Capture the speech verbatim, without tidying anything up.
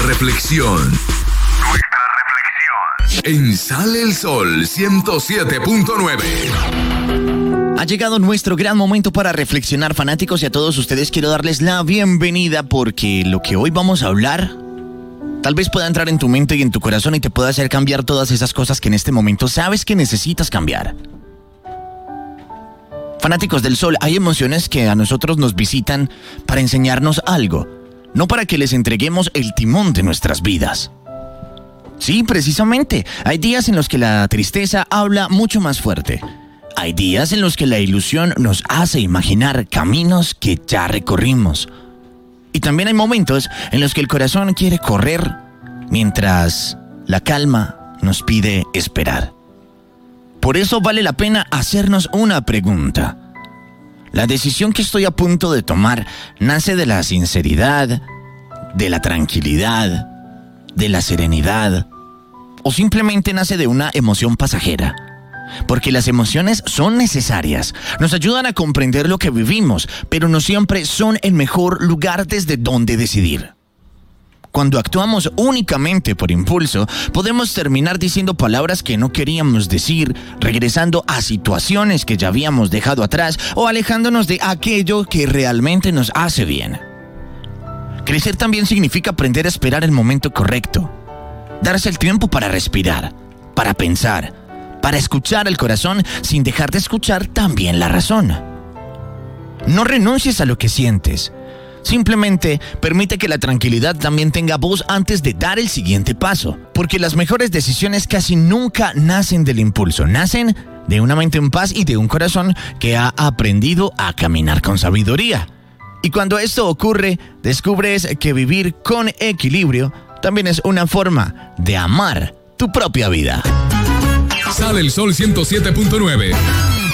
reflexión. Nuestra reflexión. En Sale el Sol ciento siete punto nueve. Ha llegado nuestro gran momento para reflexionar, fanáticos, y a todos ustedes quiero darles la bienvenida porque lo que hoy vamos a hablar tal vez pueda entrar en tu mente y en tu corazón y te pueda hacer cambiar todas esas cosas que en este momento sabes que necesitas cambiar. Fanáticos del Sol, hay emociones que a nosotros nos visitan para enseñarnos algo, no para que les entreguemos el timón de nuestras vidas. Sí, precisamente, hay días en los que la tristeza habla mucho más fuerte. Hay días en los que la ilusión nos hace imaginar caminos que ya recorrimos. Y también hay momentos en los que el corazón quiere correr, mientras la calma nos pide esperar. Por eso vale la pena hacernos una pregunta. ¿La decisión que estoy a punto de tomar nace de la sinceridad, de la tranquilidad, de la serenidad, o simplemente nace de una emoción pasajera? Porque las emociones son necesarias, nos ayudan a comprender lo que vivimos, pero no siempre son el mejor lugar desde donde decidir. Cuando actuamos únicamente por impulso, podemos terminar diciendo palabras que no queríamos decir, regresando a situaciones que ya habíamos dejado atrás o alejándonos de aquello que realmente nos hace bien. Crecer también significa aprender a esperar el momento correcto, darse el tiempo para respirar, para pensar, para escuchar el corazón sin dejar de escuchar también la razón. No renuncies a lo que sientes. Simplemente permite que la tranquilidad también tenga voz antes de dar el siguiente paso. Porque las mejores decisiones casi nunca nacen del impulso. Nacen de una mente en paz y de un corazón que ha aprendido a caminar con sabiduría. Y cuando esto ocurre, descubres que vivir con equilibrio también es una forma de amar tu propia vida. Sale el Sol ciento siete punto nueve.